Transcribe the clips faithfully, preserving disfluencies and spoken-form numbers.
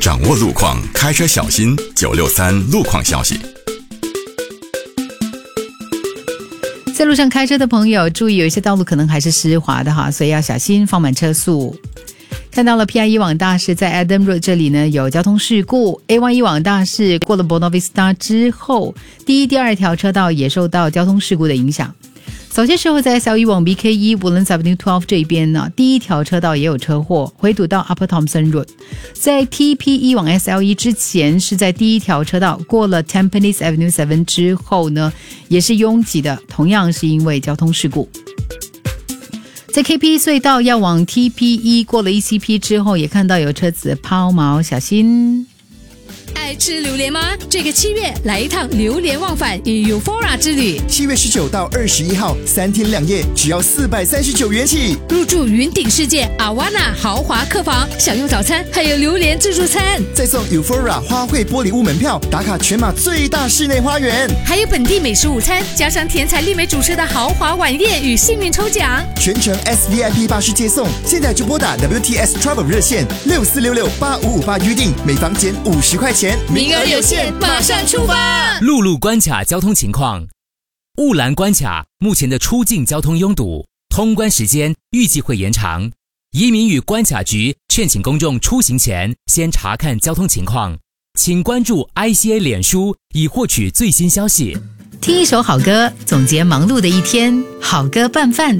掌握路况，开车小心。九六三路况消息。 在路上开车的朋友注意，有一些道路可能还是湿滑的哈，所以要小心放慢车速。看到了 P I 一往大市在 Adam Road 这里呢有交通事故， A 一 一往大市过了 Buona Vista 之后，第一、第二条车道也受到交通事故的影响。早些时候在 S L 一 往 B K 一 Woodlands Avenue 十二这边呢，第一条车道也有车祸，回堵到 Upper Thompson Road。 在 T P 一 往 S L 一 之前是在第一条车道过了 Tampines Avenue 七之后呢也是拥挤的，同样是因为交通事故。在 K P 隧道要往 T P 一 过了 E C P 之后，也看到有车子抛锚，小心。 爱吃榴莲吗？这个七月来一趟榴莲忘返与 Eufora 之旅。 七月十九到二十一号，三天两夜，只要四百三十九元起。 入住云顶世界 Awana 豪华客房，享用早餐，还有榴莲自助餐， 再送 Eufora 花卉玻璃屋门票，打卡全马最大室内花园， 还有本地美食午餐，加上甜彩丽美主持的豪华晚宴与幸运抽奖， 全程 S V I P 巴士接送。现在就拨打 W T S Travel 热线六四六六八五五八预定，每房减五十块钱。 名额有限，马上出发！ 陆路关卡交通情况：雾兰关卡目前的出境交通拥堵，通关时间预计会延长。移民与关卡局劝请公众出行前先查看交通情况，请关注 I C A 脸书以获取最新消息。 听一首好歌，总结忙碌的一天，好歌拌饭。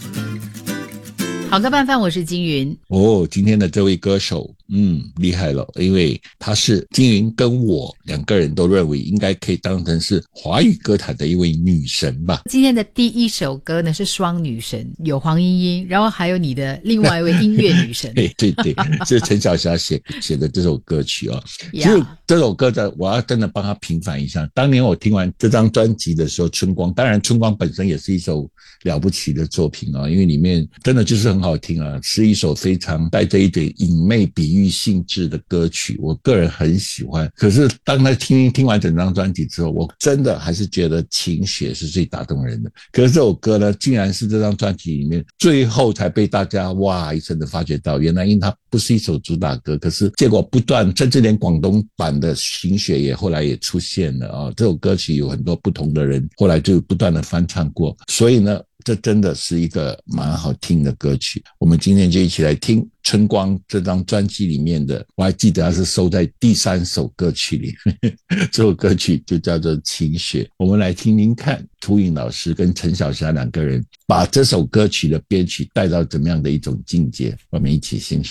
好歌拌饭，我是金云。 哦，今天的这位歌手嗯，厉害了，因为他是金云跟我两个人都认为应该可以当成是华语歌坛的一位女神吧。 今天的第一首歌呢是双女神，有黄莺莺，然后还有你的另外一位音乐女神。 对对对，是陈小霞写写的这首歌曲哦。其实这首歌的我要真的帮他平反一下，当年我听完这张专辑的时候，春光，当然春光本身也是一首了不起的作品啊，因为里面真的就是很好听啊，是一首非常带着一点隐魅比喻性质的歌曲，我个人很喜欢。可是当他听听完整张专辑之后，我真的还是觉得情雪是最打动人的。可是这首歌呢，竟然是这张专辑里面最后才被大家哇一声的发觉到，原来因为它不是一首主打歌，可是结果不断，甚至连广东版的情雪也后来也出现了啊。这首歌曲有很多不同的人后来就不断的翻唱过，所以呢这真的是一个蛮好听的歌曲。我们今天就一起来听春光这张专辑里面的，我还记得它是收在第三首歌曲里这首歌曲就叫做情雪。我们来听听看涂颖老师跟陈小霞两个人把这首歌曲的编曲带到怎么样的一种境界，我们一起欣赏。